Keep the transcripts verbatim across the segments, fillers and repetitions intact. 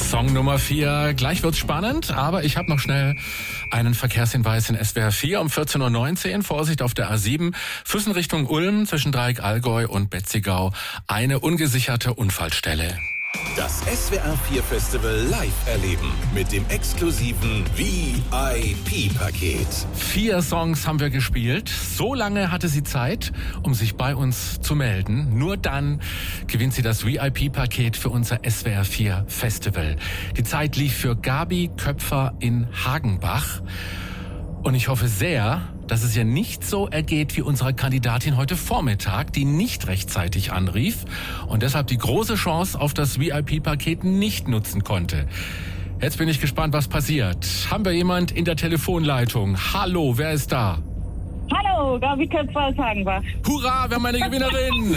Song Nummer vier. Gleich wird's spannend, aber ich habe noch schnell einen Verkehrshinweis in S W R vier um vierzehn Uhr neunzehn. Vorsicht auf der A sieben, Füssen Richtung Ulm zwischen Dreieck Allgäu und Betzigau. Eine ungesicherte Unfallstelle. Das S W R vier Festival live erleben mit dem exklusiven V I P-Paket. Vier Songs haben wir gespielt. So lange hatte sie Zeit, um sich bei uns zu melden. Nur dann gewinnt sie das V I P-Paket für unser S W R vier Festival. Die Zeit lief für Gabi Köpfer in Hagenbach. Und ich hoffe sehr, dass es ihr nicht so ergeht wie unserer Kandidatin heute Vormittag, die nicht rechtzeitig anrief und deshalb die große Chance auf das V I P-Paket nicht nutzen konnte. Jetzt bin ich gespannt, was passiert. Haben wir jemand in der Telefonleitung? Hallo, wer ist da? Hallo, Gabi Köpfer aus Hagenbach. Hurra, wir haben eine Gewinnerin!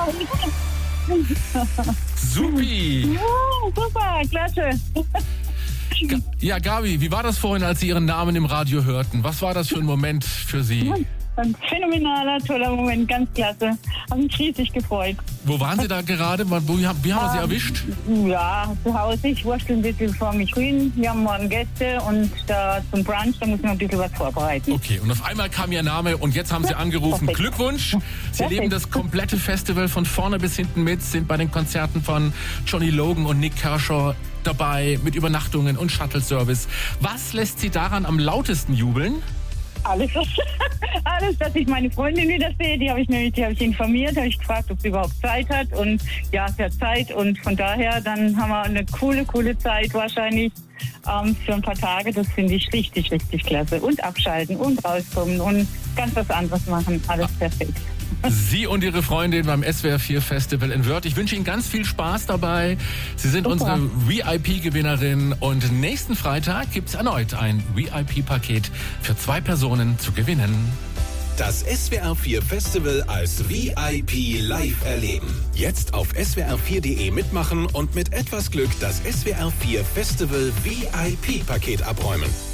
Supi! Ja, super, klasse. Ja, Gabi, wie war das vorhin, als Sie Ihren Namen im Radio hörten? Was war das für ein Moment für Sie? Ein phänomenaler, toller Moment, ganz klasse. Hab mich riesig gefreut. Wo waren Sie da gerade? Wo, wie haben wir Sie erwischt? Ja, zu Hause. Ich wurschtel ein bisschen vor mich hin. Wir haben morgen Gäste und da zum Brunch, da müssen wir ein bisschen was vorbereiten. Okay, und auf einmal kam Ihr Name und jetzt haben Sie angerufen. Perfekt. Glückwunsch! Sie Perfekt. leben das komplette Festival von vorne bis hinten mit, sind bei den Konzerten von Johnny Logan und Nick Kershaw dabei, mit Übernachtungen und Shuttle-Service. Was lässt Sie daran am lautesten jubeln? Alles, alles, dass ich meine Freundin wieder sehe, die habe ich nämlich, die habe ich informiert, habe ich gefragt, ob sie überhaupt Zeit hat und ja, sie hat Zeit und von daher, dann haben wir eine coole, coole Zeit wahrscheinlich ähm, für ein paar Tage, das finde ich richtig, richtig klasse und abschalten und rauskommen und ganz was anderes machen, alles perfekt. Sie und Ihre Freundin beim S W R vier Festival in Wörth. Ich wünsche Ihnen ganz viel Spaß dabei. Sie sind Super. unsere V I P-Gewinnerin und nächsten Freitag gibt es erneut ein V I P-Paket für zwei Personen zu gewinnen. Das S W R vier Festival als V I P live erleben. Jetzt auf S W R vier Punkt de mitmachen und mit etwas Glück das S W R vier Festival V I P-Paket abräumen.